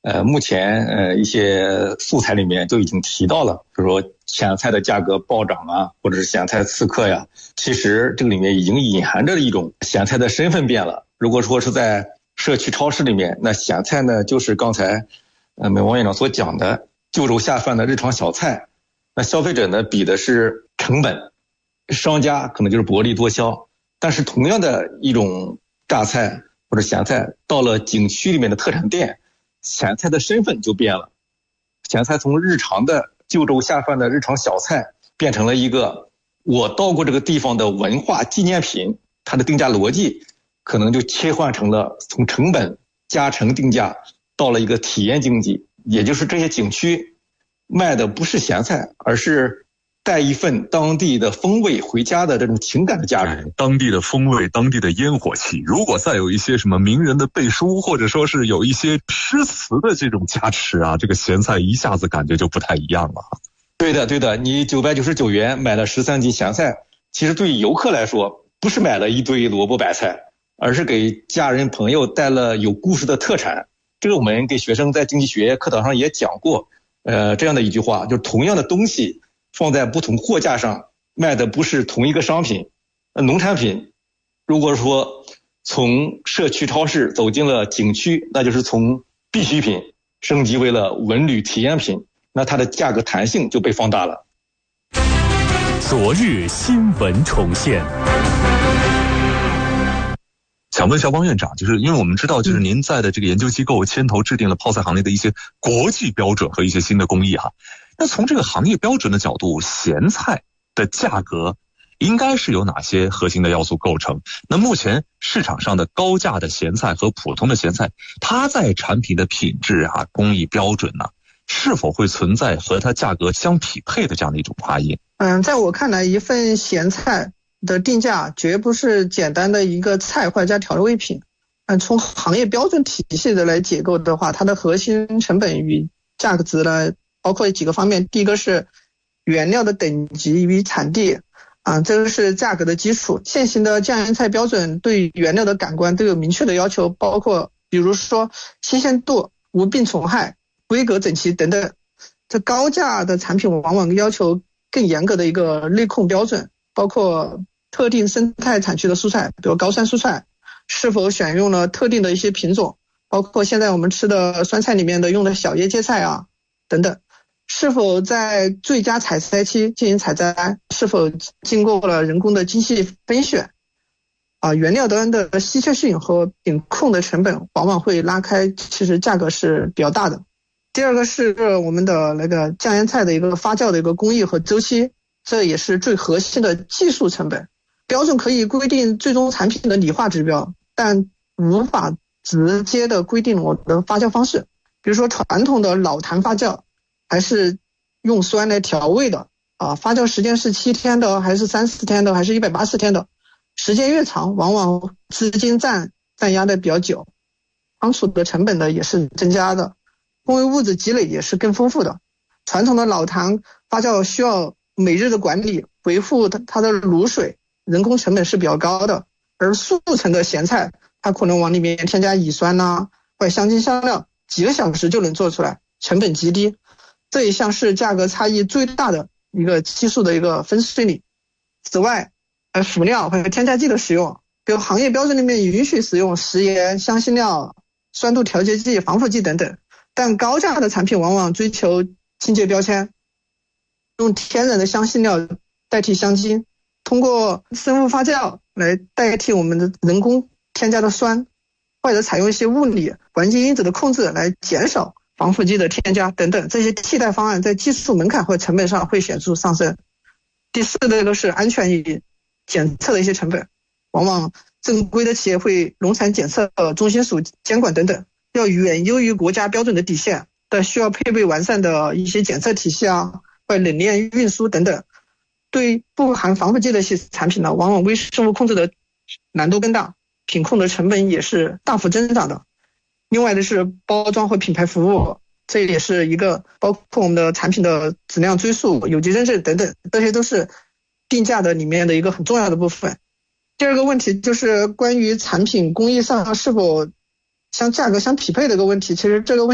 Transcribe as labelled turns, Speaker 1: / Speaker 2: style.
Speaker 1: 目前一些素材里面就已经提到了，比如说咸菜的价格暴涨啊，或者是咸菜刺客呀，其实这个里面已经隐含着一种咸菜的身份变了。如果说是在社区超市里面，那咸菜呢就是刚才美王院长所讲的就肉下饭的日常小菜，那消费者呢比的是成本，商家可能就是薄利多销。但是同样的一种榨菜或者咸菜，到了景区里面的特产店，咸菜的身份就变了。咸菜从日常的就粥下饭的日常小菜，变成了一个我到过这个地方的文化纪念品，它的定价逻辑可能就切换成了从成本加成定价到了一个体验经济，也就是这些景区卖的不是咸菜，而是带一份当地的风味回家的这种情感的价值。
Speaker 2: 当地的风味，当地的烟火气，如果再有一些什么名人的背书，或者说是有一些诗词的这种加持啊，这个咸菜一下子感觉就不太一样了。
Speaker 1: 对的，你999元买了13斤咸菜，其实对游客来说不是买了一堆萝卜白菜，而是给家人朋友带了有故事的特产。这个我们给学生在经济学课堂上也讲过这样的一句话，就是同样的东西放在不同货架上卖的不是同一个商品。农产品如果说从社区超市走进了景区，那就是从必需品升级为了文旅体验品，那它的价格弹性就被放大了。
Speaker 3: 昨日新闻重现。
Speaker 2: 想问一下汪院长，就是因为我们知道，就是您在的这个研究机构牵头制定了泡菜行业的一些国际标准和一些新的工艺哈。那从这个行业标准的角度，咸菜的价格应该是有哪些核心的要素构成？那目前市场上的高价的咸菜和普通的咸菜，它在产品的品质啊、工艺标准呢，是否会存在和它价格相匹配的这样的一种差异？
Speaker 4: 在我看来，一份咸菜的定价绝不是简单的一个菜或者加调味品。从行业标准体系的来解构的话，它的核心成本与价格值呢，包括几个方面。第一个是原料的等级与产地这个是价格的基础。现行的酱盐菜标准对原料的感官都有明确的要求，包括比如说新鲜度、无病虫害、规格整齐等等。这高价的产品往往要求更严格的一个内控标准，包括特定生态产区的蔬菜，比如高酸蔬菜是否选用了特定的一些品种，包括现在我们吃的酸菜里面的用的小叶芥菜等等，是否在最佳采摘期进行采摘，是否经过了人工的精细分选原料端的稀缺性和品控的成本往往会拉开，其实价格是比较大的。第二个是我们的那个酱盐菜的一个发酵的一个工艺和周期，这也是最核心的技术成本。标准可以规定最终产品的理化指标，但无法直接的规定我的发酵方式。比如说传统的老坛发酵还是用酸来调味的发酵时间是7天的还是30天的还是180天的，时间越长往往资金占压的比较久，仓储的成本呢也是增加的，工业物质积累也是更丰富的。传统的老坛发酵需要每日的管理维护它的卤水，人工成本是比较高的。而速成的咸菜它可能往里面添加乙酸或者香精香料，几个小时就能做出来，成本极低。这一项是价格差异最大的一个技术的一个分水岭。此外辅料或者添加剂的使用，比如行业标准里面允许使用食盐、香辛料、酸度调节剂、防腐剂等等，但高价的产品往往追求清洁标签，用天然的香辛料代替香精，通过生物发酵来代替我们的人工添加的酸，或者采用一些物理环境因子的控制来减少防腐剂的添加等等，这些替代方案在技术门槛和成本上会显著上升。第四个是安全与检测的一些成本，往往正规的企业会农产检测中心署监管等等，要远优于国家标准的底线，但需要配备完善的一些检测体系或者冷链运输等等。对不含防腐剂的一些产品呢，往往微生物控制的难度更大，品控的成本也是大幅增长的。另外的是包装和品牌服务，这也是一个包括我们的产品的质量追溯、有机认证等等，这些都是定价的里面的一个很重要的部分。第二个问题就是关于产品工艺上是否价格相匹配的一个问题，其实这个问题